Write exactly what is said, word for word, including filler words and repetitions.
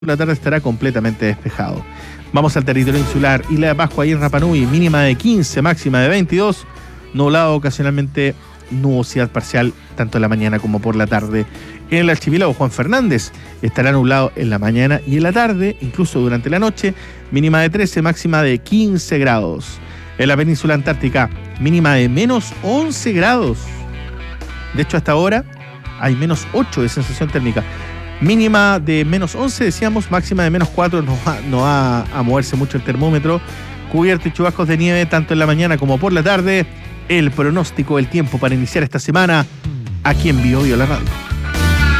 La tarde estará completamente despejado. Vamos al territorio insular. Isla de Pascua y en Rapa Nui, mínima de quince, máxima de veintidós. Nublado, ocasionalmente nubosidad parcial, tanto en la mañana como por la tarde. En el archipiélago Juan Fernández estará nublado en la mañana y en la tarde, incluso durante la noche, mínima de trece, máxima de quince grados. En la península antártica, mínima de menos once grados. De hecho, hasta ahora hay menos ocho de sensación térmica. Mínima de menos once, decíamos, máxima de menos cuatro, no va, no va a moverse mucho el termómetro. Cubierto y chubascos de nieve tanto en la mañana como por la tarde. El pronóstico del tiempo para iniciar esta semana aquí en Bio Bio la Radio.